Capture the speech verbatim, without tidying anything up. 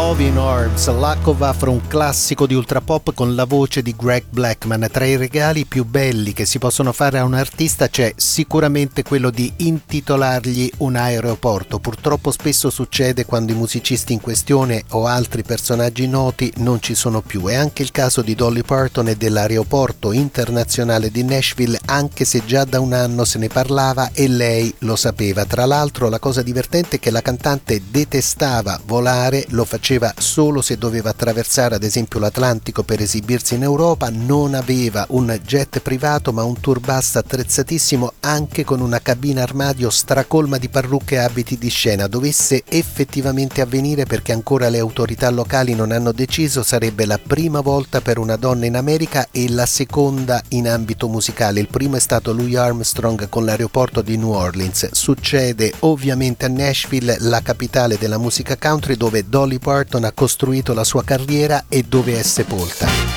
Love in Arms, Lack of Afro, un classico di ultrapop con la voce di Greg Blackman. Tra i regali più belli che si possono fare a un artista c'è sicuramente quello di intitolargli un aeroporto. Purtroppo spesso succede quando i musicisti in questione o altri personaggi noti non ci sono più. È anche il caso di Dolly Parton e dell'aeroporto internazionale di Nashville, anche se già da un anno se ne parlava e lei lo sapeva. Tra l'altro la cosa divertente è che la cantante detestava volare, lo faceva solo se doveva attraversare ad esempio l'Atlantico per esibirsi in Europa, non aveva un jet privato ma un tour bus attrezzatissimo anche con una cabina armadio stracolma di parrucche e abiti di scena. Dovesse effettivamente avvenire, perché ancora le autorità locali non hanno deciso, sarebbe la prima volta per una donna in America e la seconda in ambito musicale. Il primo è stato Louis Armstrong con l'aeroporto di New Orleans. Succede ovviamente a Nashville, la capitale della musica country, dove Dolly Parton ha costruito la sua carriera e dove è sepolta.